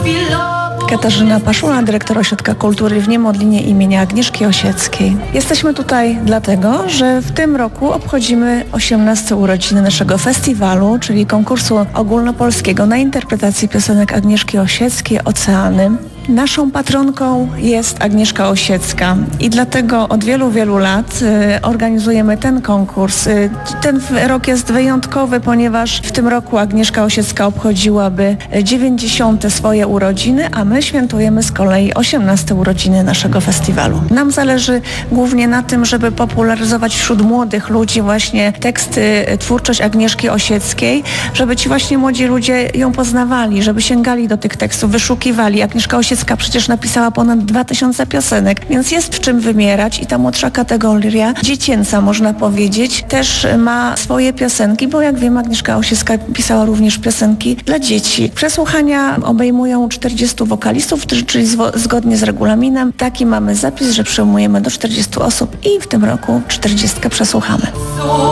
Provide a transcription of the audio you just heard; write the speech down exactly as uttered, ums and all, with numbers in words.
Katarzyna Paszula, dyrektor Ośrodka Kultury w Niemodlinie imienia Agnieszki Osieckiej. Jesteśmy tutaj dlatego, że w tym roku obchodzimy osiemnaste urodziny naszego festiwalu, czyli konkursu ogólnopolskiego na interpretację piosenek Agnieszki Osieckiej Oceany. Naszą patronką jest Agnieszka Osiecka i dlatego od wielu, wielu lat y, organizujemy ten konkurs. Y, ten rok jest wyjątkowy, ponieważ w tym roku Agnieszka Osiecka obchodziłaby dziewięćdziesiąte swoje urodziny, a my świętujemy z kolei osiemnaste urodziny naszego festiwalu. Nam zależy głównie na tym, żeby popularyzować wśród młodych ludzi właśnie teksty, twórczość Agnieszki Osieckiej, żeby ci właśnie młodzi ludzie ją poznawali, żeby sięgali do tych tekstów, wyszukiwali. Agnieszka Osiecka przecież napisała ponad dwa tysiące piosenek, więc jest w czym wymierać i ta młodsza kategoria, dziecięca można powiedzieć, też ma swoje piosenki, bo jak wiem, Agnieszka Osiecka pisała również piosenki dla dzieci. Przesłuchania obejmują czterdziestu wokalistów, czyli zgodnie z regulaminem taki mamy zapis, że przyjmujemy do czterdziestu osób i w tym roku czterdziestkę przesłuchamy.